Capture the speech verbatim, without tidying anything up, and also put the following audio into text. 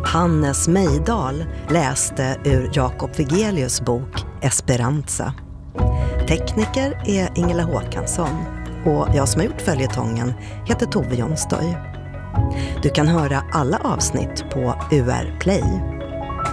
Hannes Mejdal läste ur Jakob Vigelius bok Esperanza. Tekniker är Ingela Håkansson och jag som har gjort följetongen heter Tove Jonstoy. Du kan höra alla avsnitt på U R Play.